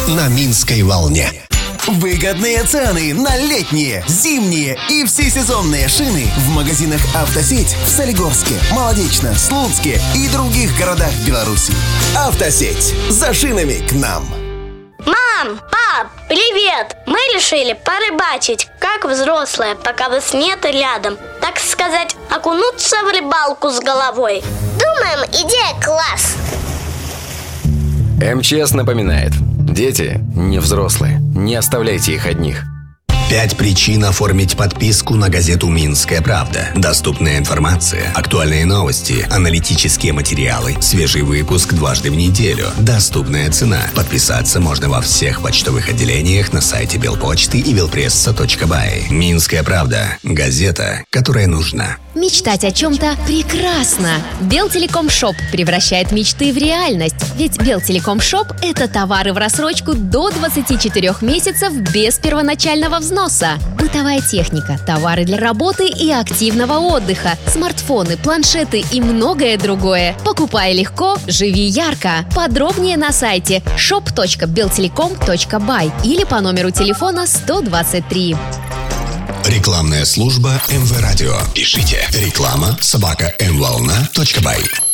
на Минской волне. Выгодные цены на летние, зимние и всесезонные шины в магазинах «Автосеть» в Солигорске, Молодечно, Слуцке и других городах Беларуси. «Автосеть» – за шинами к нам. Мам, пап, привет! Мы решили порыбачить, как взрослые, пока вас нет рядом. Так сказать, окунуться в рыбалку с головой. Думаем, идея класс. МЧС напоминает: дети не взрослые, не оставляйте их одних. 5 причин оформить подписку на газету «Минская правда». Доступная информация, актуальные новости, аналитические материалы, свежий выпуск дважды в неделю, доступная цена. Подписаться можно во всех почтовых отделениях на сайте Белпочты и belpressa.by. «Минская правда» – газета, которая нужна. Мечтать о чем-то прекрасно. Белтелеком Шоп превращает мечты в реальность. Ведь Белтелеком Шоп – это товары в рассрочку до 24 месяцев без первоначального взноса. Бытовая техника, товары для работы и активного отдыха, смартфоны, планшеты и многое другое. Покупай легко, живи ярко. Подробнее на сайте shop.beltelecom.by или по номеру телефона 123. Рекламная служба МВ Радио. Пишите реклама@mvolna.by.